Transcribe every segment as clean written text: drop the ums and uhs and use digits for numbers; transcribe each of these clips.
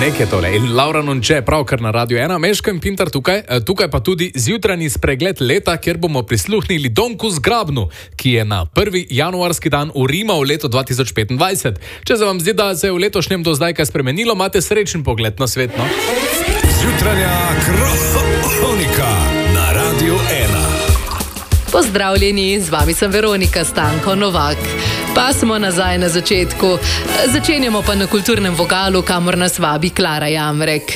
Nek je tole. In Laura Nonče, pravkar na Radio 1, Meško in Pintar tukaj pa tudi zjutrajni spregled leta, kjer bomo prisluhnili Donku Zgrabnu, ki je na 1. januarski dan urimal leto 2025. Če se vam zdi, da se je v letošnjem do zdaj kaj spremenilo, imate srečen pogled na svet, no? Zjutranja kronika na Radio 1. Pozdravljeni, z vami sem Veronika Stanko Novak. Pa smo nazaj na začetku. Začenjamo pa na kulturnem vogalu, kamor nas vabi Klara Jamrek.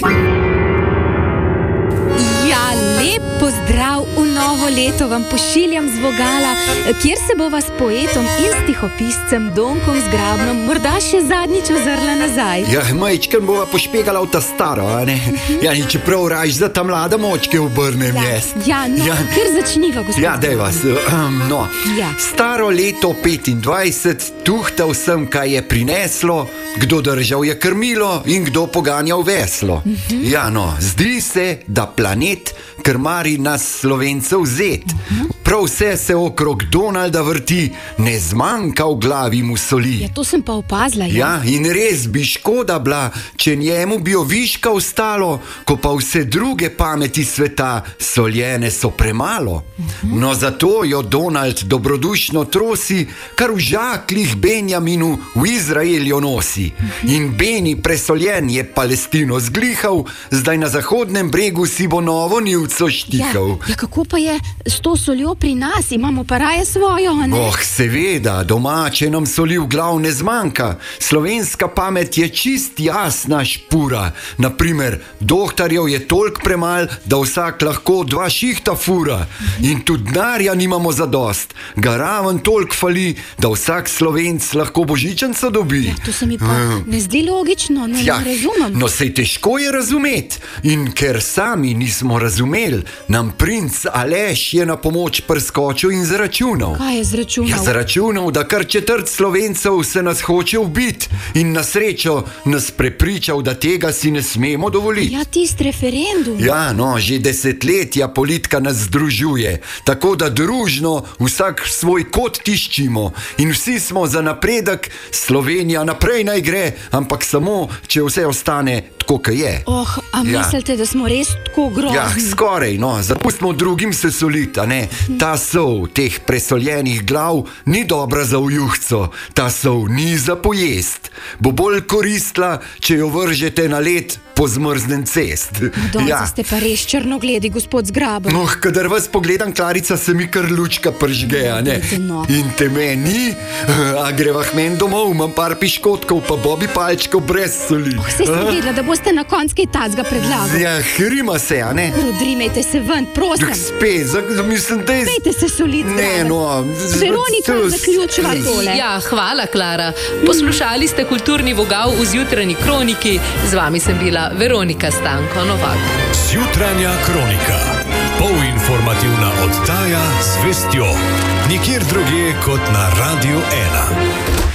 Ja, lep pozdrav v novo leto vam pošiljam z vogala, kjer se bova s poetom in stihopiscem Donkom Zgrabnom morda še zadnjič ozrla nazaj. Ja, majčken bova pošpegala v ta staro, a ne? Ja, ni čeprav raž za ta mlada močke obrnem jaz. Ja, no, kjer začniva, gospod? Ja, daj vas, no. Ja. Staro leto 25, tuhtal sem, kaj je prineslo, kdo držal je krmilo in kdo poganjal veslo. Ja, no, zdi se, da planet krmari nas Slovencev zet. Prav vse se okrog Donalda vrti, ne zmanjka v glavi mu soli. Ja, to sem pa opazila, ja. Ja, in res bi škoda bila, če njemu bi oviška ostalo, ko pa vse druge pameti sveta soljene so premalo. No, zato jo Donald dobrodušno trosi, kar v žaklih Benjaminu v Izraelju nosi. In Beni presoljen je Palestino zglihal, zdaj na Zahodnem bregu si bo novo nivco štihal. Ja, kako pa je s to soljo pri nas? Imamo pa raje svojo, a ne? Oh, seveda, domače nam soli v glav ne zmanjka. Slovenska pamet je čist jasna špura. Naprimer, dohtarjev je toliko premal, da vsak lahko 2 šihta fura. In tudi denarja nimamo zadost. Ga raven toliko fali, da vsak Slovenc lahko božičnico dobi. Ja, to se mi pa ne zdi logično, ne razumem. No, sej težko je razumeti. In ker sami nismo razumeli, nam princ Aleš je na pomoč prskočil in zračunal. Kaj je zračunal? Ja, zračunal, da kar 1/4 Slovencev se nas hoče ubiti in na srečo nas prepričal, da tega si ne smemo dovoliti. Ja, tisti referendum. Ja, no, že desetletja politika nas združuje, tako da družno vsak svoj kot tiščimo in vsi smo za napredek, Slovenija naprej naj gre, ampak samo, če vse ostane tako, kot je. Oh, a mislite, da smo res tako grozni? Ja, skoraj, no, zapustimo drugim se soliti, a ne? Ta sol teh presoljenih glav ni dobra za ujuhco, ta sol ni za pojest. Bo bolj koristila, če jo vržete na led po zmrznen cest. Donci ste pa res črnogledi, gospod Zgraben. No, kadar vas pogledam, Klarica, se mi kar lučka pržge, a ne? No. In te meni, a greva k meni domov, imam par piškotkov, pa bobi palčkov brez soli. Saj sem vedela, da boste na konc kaj tacga predlagali. Ja, hrima se, a ne? Rodrimejte se ven, prosim. Spet, mislim, da je... Dajte se soliti. Ne, no... Veronika, zaključiva tole. Ja, hvala, Klara. Poslušali ste kulturni vogal v zjutrajni kroniki. Z vami sem bila Veronika Stanko Novak. Zjutranja kronika. Polinformativna oddaja z vestjo. Nikjer drugje kot na Radio 1.